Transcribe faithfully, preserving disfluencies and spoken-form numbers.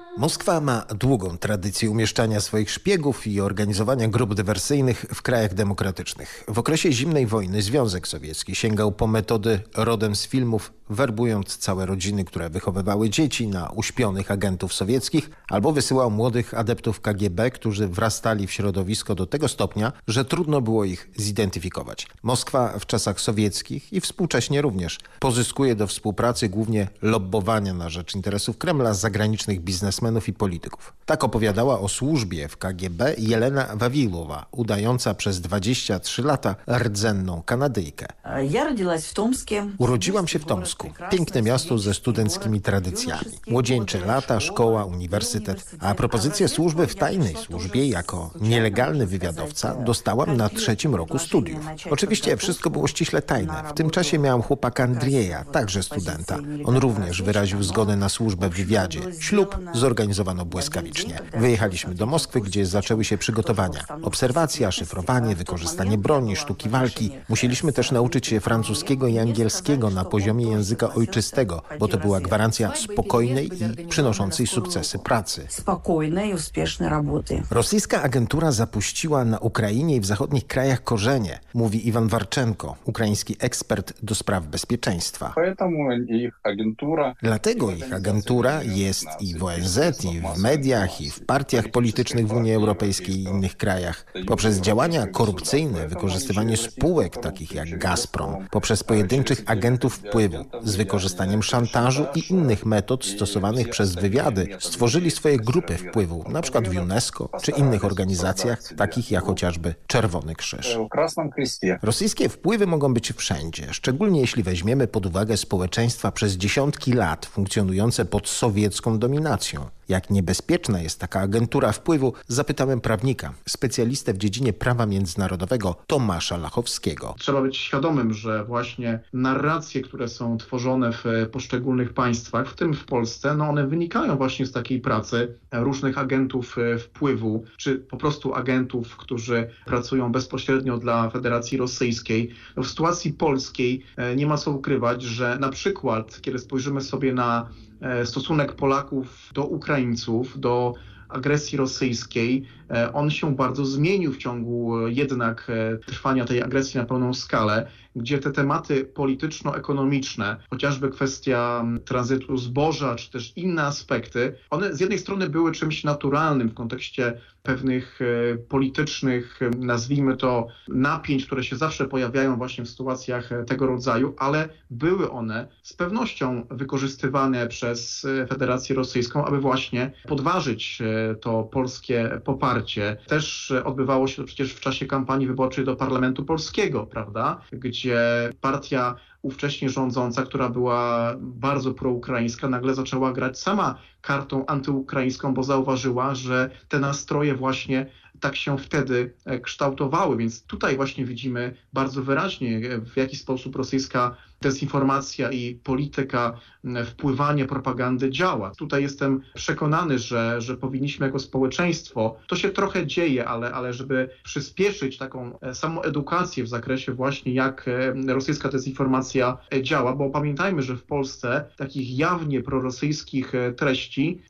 Moskwa ma długą tradycję umieszczania swoich szpiegów i organizowania grup dywersyjnych w krajach demokratycznych. W okresie zimnej wojny Związek Sowiecki sięgał po metody rodem z filmów, werbując całe rodziny, które wychowywały dzieci, na uśpionych agentów sowieckich, albo wysyłał młodych adeptów K G B, którzy wrastali w środowisko do tego stopnia, że trudno było ich zidentyfikować. Moskwa w czasach sowieckich i współcześnie również pozyskuje do współpracy głównie lobbowania na rzecz interesów Kremla zagranicznych biznesmenów i polityków. Tak opowiadała o służbie w K G B Jelena Wawilowa, udająca przez dwadzieścia trzy lata rdzenną Kanadyjkę. Urodziłam się w Tomsku. Piękne miasto ze studenckimi tradycjami. Młodzieńcze lata, szkoła, uniwersytet. A propozycję służby w tajnej służbie jako nielegalny wywiadowca dostałam na trzecim roku studiów. Oczywiście wszystko było ściśle tajne. W tym czasie miałam chłopaka Andrieja, także studenta. On również wyraził zgodę na służbę w wywiadzie. Ślub zorganizowano błyskawicznie. Wyjechaliśmy do Moskwy, gdzie zaczęły się przygotowania. Obserwacja, szyfrowanie, wykorzystanie broni, sztuki walki. Musieliśmy też nauczyć się francuskiego i angielskiego na poziomie języka ojczystego, bo to była gwarancja spokojnej i przynoszącej sukcesy pracy. Rosyjska agentura zapuściła na Ukrainie i w zachodnich krajach korzenie, mówi Iwan Warczenko, ukraiński ekspert do spraw bezpieczeństwa. Dlatego ich agentura jest i w O N Z, i w mediach, i w partiach politycznych w Unii Europejskiej i innych krajach. Poprzez działania korupcyjne, wykorzystywanie spółek takich jak Gazprom, poprzez pojedynczych agentów wpływu, z wykorzystaniem szantażu i innych metod stosowanych przez wywiady, stworzyli swoje grupy wpływu, na przykład w UNESCO czy innych organizacjach, takich jak chociażby Czerwony Krzyż. Rosyjskie wpływy mogą być wszędzie, szczególnie jeśli weźmiemy pod uwagę społeczeństwa przez dziesiątki lat funkcjonujące pod sowiecką dominacją. Jak niebezpieczna jest taka agentura wpływu, zapytałem prawnika, specjalistę w dziedzinie prawa międzynarodowego Tomasza Lachowskiego. Trzeba być świadomym, że właśnie narracje, które są tworzone w poszczególnych państwach, w tym w Polsce, no one wynikają właśnie z takiej pracy różnych agentów wpływu, czy po prostu agentów, którzy pracują bezpośrednio dla Federacji Rosyjskiej. W sytuacji polskiej nie ma co ukrywać, że na przykład, kiedy spojrzymy sobie na stosunek Polaków do Ukraińców, do agresji rosyjskiej, on się bardzo zmienił w ciągu jednak trwania tej agresji na pełną skalę, gdzie te tematy polityczno-ekonomiczne, chociażby kwestia tranzytu zboża, czy też inne aspekty, one z jednej strony były czymś naturalnym w kontekście pewnych politycznych, nazwijmy to, napięć, które się zawsze pojawiają właśnie w sytuacjach tego rodzaju, ale były one z pewnością wykorzystywane przez Federację Rosyjską, aby właśnie podważyć to polskie poparcie. Też odbywało się to przecież w czasie kampanii wyborczej do Parlamentu Polskiego, prawda? Gdzie partia ówcześnie rządząca, która była bardzo proukraińska, nagle zaczęła grać sama kartą antyukraińską, bo zauważyła, że te nastroje właśnie tak się wtedy kształtowały. Więc tutaj właśnie widzimy bardzo wyraźnie, w jaki sposób rosyjska dezinformacja i polityka wpływania propagandy działa. Tutaj jestem przekonany, że, że powinniśmy jako społeczeństwo, to się trochę dzieje, ale, ale żeby przyspieszyć taką samoedukację w zakresie właśnie jak rosyjska dezinformacja działa, bo pamiętajmy, że w Polsce takich jawnie prorosyjskich treści